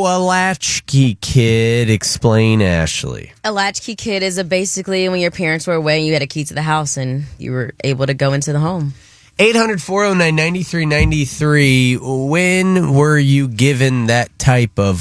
a latchkey kid. Explain, Ashley. A latchkey kid is basically when your parents were away and you had a key to the house and you were able to go into the home. 800-409-9393. When were you given that type of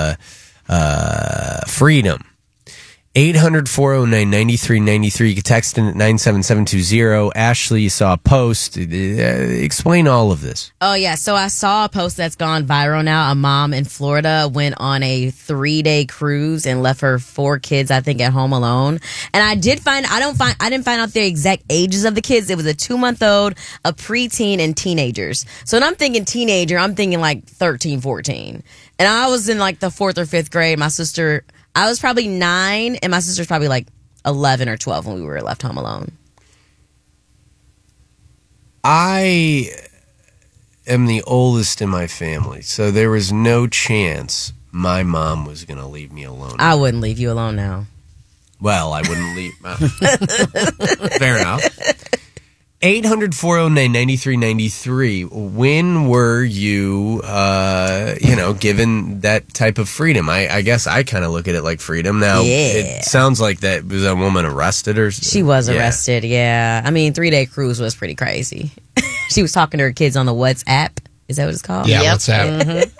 freedom? 800-409-9393. You can text in at 97720. Ashley, you saw a post. Explain all of this. Oh, yeah. So I saw a post that's gone viral now. A mom in Florida went on a 3-day cruise and left her 4 kids, I think, at home alone. And I didn't find out the exact ages of the kids. It was a 2-month-old, a preteen, and teenagers. So when I'm thinking teenager, I'm thinking like 13, 14. And I was in like the 4th or 5th grade. I was probably 9, and my sister's probably like 11 or 12 when we were left home alone. I am the oldest in my family, so there was no chance my mom was going to leave me alone. I wouldn't leave you alone now. Well, I wouldn't leave. Fair enough. 800-409-9393. When were you, given that type of freedom? I guess I kind of look at it like freedom. Now, It sounds like that was a woman arrested or something. She was arrested, yeah. I mean, 3-day cruise was pretty crazy. She was talking to her kids on the WhatsApp. Is that what it's called? Yeah, WhatsApp. Mm-hmm.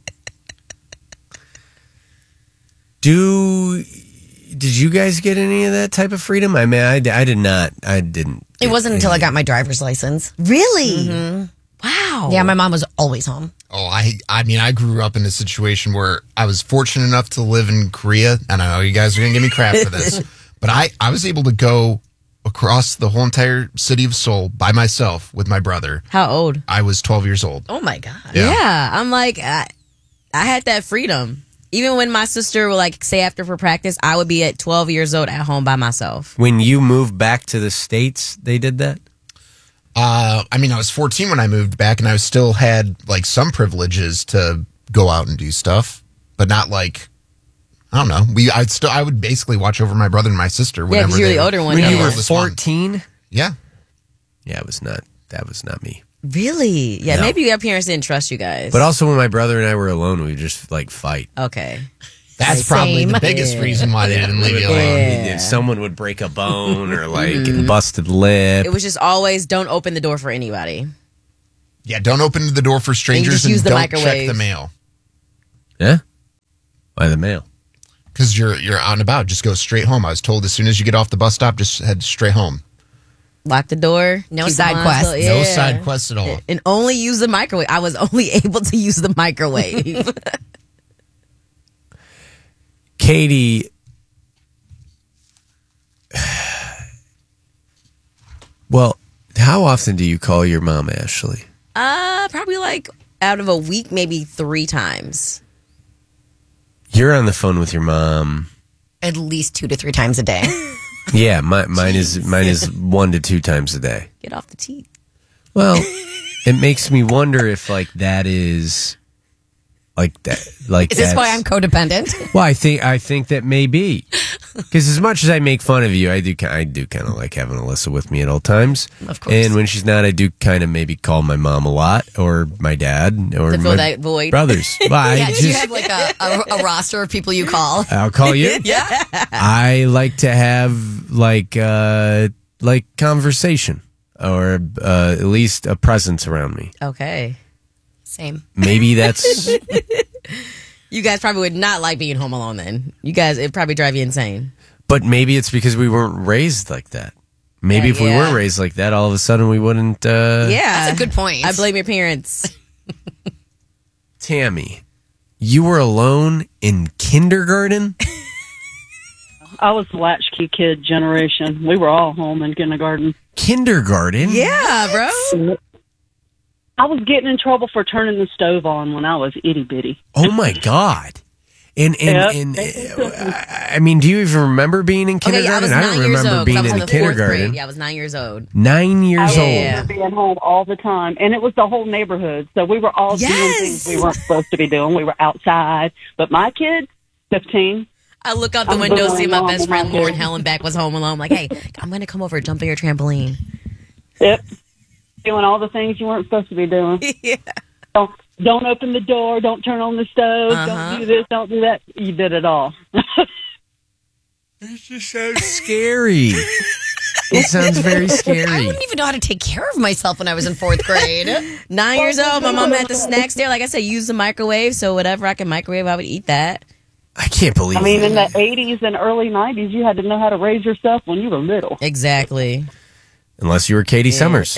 Did you guys get any of that type of freedom? I mean, I did not. I didn't. It wasn't until I got my driver's license. Really? Mm-hmm. Wow. Yeah, my mom was always home. Oh, I mean, I grew up in a situation where I was fortunate enough to live in Korea, and I know you guys are going to give me crap for this, but I was able to go across the whole entire city of Seoul by myself with my brother. How old? I was 12 years old. Oh, my God. Yeah. I'm like, I had that freedom. Even when my sister would like say after for practice, I would be at 12 years old at home by myself. When you moved back to the States, they did that? I mean, I was 14 when I moved back, and I still had like some privileges to go out and do stuff, but not like, I don't know. I would basically watch over my brother and my sister. Yeah, because you're the older one. When you were Yeah. 14? Yeah. Yeah, that was not me. Really? Yeah, No. maybe your parents didn't trust you guys. But also when my brother and I were alone, we would just like fight. Okay. That's probably the biggest reason why they didn't leave you alone. If someone would break a bone or like a busted lip. It was just always don't open the door for anybody. Yeah, don't open the door for strangers just and use the don't microwave. check the mail. Yeah? Why the mail? Because you're out and about. Just go straight home. I was told as soon as you get off the bus stop, just head straight home. Lock the door. No keep side the quests. blinds No closed. side quests at all. And only use the microwave. I was only able to use the microwave. Katie, well, how often do you call your mom, Ashley? Probably like out of a week, maybe 3 times. You're on the phone with your mom. At least 2 to 3 times a day. Yeah, mine is 1 to 2 times a day. Get off the teeth. Well, it makes me wonder if like that is like that. Like Is this why I'm codependent? Well, I think that may be because as much as I make fun of you, I do kind of like having Alyssa with me at all times. Of course. And when she's not, I do kind of maybe call my mom a lot or my dad or To fill my that void. brothers. Well, Yeah, do you have like a roster of people you call? I'll call you. Yeah. I like to have like conversation or at least a presence around me. Okay. Same. Maybe that's You guys probably would not like being home alone then. You guys, it'd probably drive you insane. but maybe it's because we weren't raised like that. Maybe if we Yeah. were raised like that, all of a sudden we wouldn't. Yeah. That's a good point. I blame your parents. Tammy, you were alone in kindergarten? I was the latchkey kid generation. We were all home in kindergarten. Kindergarten? Yeah, bro. I was getting in trouble for turning the stove on when I was itty bitty. Oh my God. And I mean, do you even remember being in Okay, yeah, I kindergarten? was I 9 don't years remember old. 'cause being I was in in the 4th kindergarten. grade. Yeah, I was 9 years old. 9 years I old. Yeah. was being home all the time, and it was the whole neighborhood. So we were all doing Yes. things we weren't supposed to be doing. We were outside, but my kids, 15. I look out the I'm window, going see my along best with my friend Lauren kids. Hellenbeck was home alone. I'm like, hey, I'm going to come over, jump on your trampoline. Yep, doing all the things you weren't supposed to be doing. Yeah. So don't open the door, don't turn on the stove, don't do this, don't do that. You did it all. It's just so scary. It sounds very scary. I wouldn't even know how to take care of myself when I was in 4th grade. 9 years old, my mom had the snacks there. Like I said, use the microwave. So whatever I can microwave, I would eat that. I can't believe I mean, it. in the 80s and early 90s, you had to know how to raise yourself when you were little. Exactly. Unless you were Katie Summers.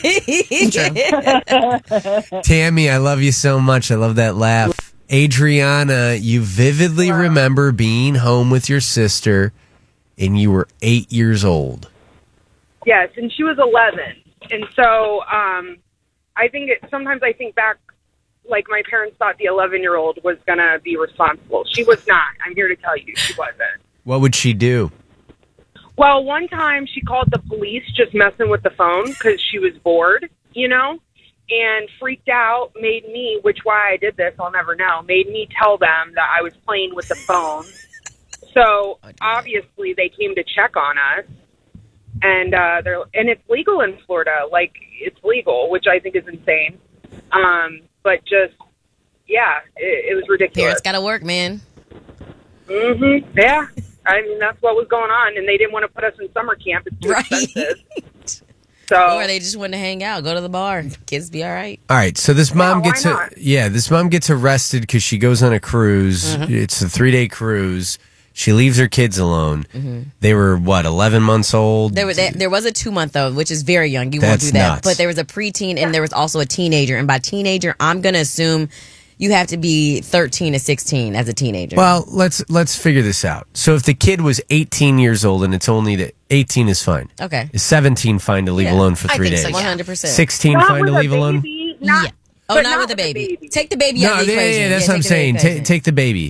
Tammy, I love you so much. I love that laugh. Adriana, you vividly remember being home with your sister and you were 8 years old. Yes, and she was 11. And so sometimes I think back, like my parents thought the 11-year-old was going to be responsible. She was not. I'm here to tell you she wasn't. What would she do? Well, one time she called the police just messing with the phone because she was bored, and freaked out, made me, why I did this, I'll never know, made me tell them that I was playing with the phone. So obviously they came to check on us, and it's legal in Florida. Like, it's legal, which I think is insane. But just, yeah, it was ridiculous. Parents got to work, man. Mm-hmm. Yeah. I mean, that's what was going on, and they didn't want to put us in summer camp. It's too expensive. So, or they just wanted to hang out, go to the bar. Kids be all right. All right, so this mom gets not? this mom gets arrested because she goes on a cruise. It's a 3-day cruise. She leaves her kids alone. They were 11 months old. There was a 2-month though, which is very young. You That's won't do that. nuts. But there was a preteen and there was also a teenager. And by teenager, I'm gonna assume you have to be 13 to 16 as a teenager. Well, let's figure this out. So if the kid was 18 years old and it's only that 18 is fine. Okay. Is 17 fine to leave alone for 3 think days? so, yeah. 100%. 16 not fine to with a leave alone? baby, not, Yeah. Oh, but not with the with baby. Take the baby out No, of the equation. that's what I'm take the saying. baby equation. Take the baby.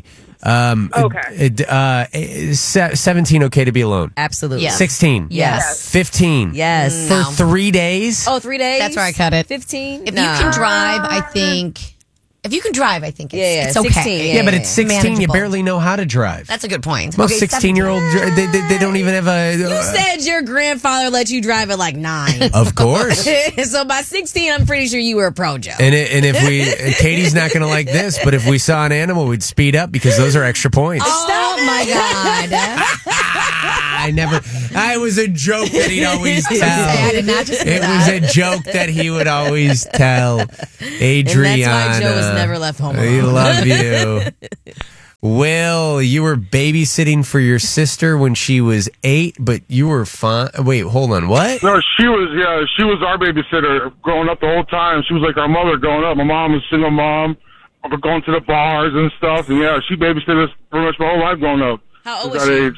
Okay. 17 okay to be alone. Absolutely. Yeah. 16. Yes. 15. Yes. For 3 days? Oh, 3 days? That's where I cut it. 15? If you can drive, I think it's okay. 16, Yeah, but at 16, you Manageable. barely know how to drive. That's a good point. Most Okay, 16-year-olds, they don't even have a... You said your grandfather let you drive at like 9. Of course. So by 16, I'm pretty sure you were a pro, Joe. And if we... Katie's not going to like this, but if we saw an animal, we'd speed up because those are extra points. Oh my God. I was a joke that he'd always tell. I did not just say It was a joke that he would always tell. Adriana. And that's why Joe was never left home We alone. love you. Will, you were babysitting for your sister when she was 8, but you were fine. Wait, hold on. What? No, she was our babysitter growing up the whole time. She was like our mother growing up. My mom was a single mom. We're going to the bars and stuff, and yeah, she babysitted us pretty much my whole life growing up. How old At was that she? age.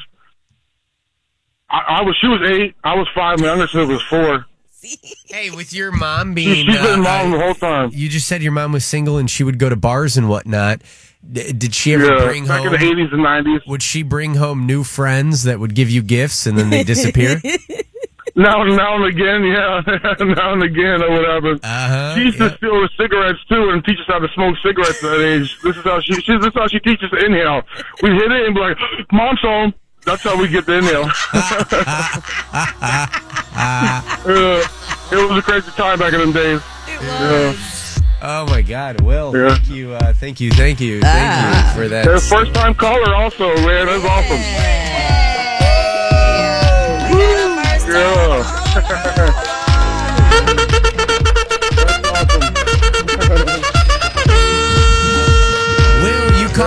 She was 8. I was 5. My younger sister was 4. Hey, with your mom being... She's been mom the whole time. You just said your mom was single and she would go to bars and whatnot. Did she ever bring back home... in the 80s and 90s. Would she bring home new friends that would give you gifts and then they disappear? Now and again, yeah. Now and again or whatever. Uh-huh. She used to steal the cigarettes, too, and teach us how to smoke cigarettes at that age. This is how she teaches to inhale. We hit it and be like, Mom's home. That's how we get the inhale. It was a crazy time back in them days. Oh my God, Will! Yeah. Thank you for that. The first time caller, also, man, that's awesome. First time. Yeah.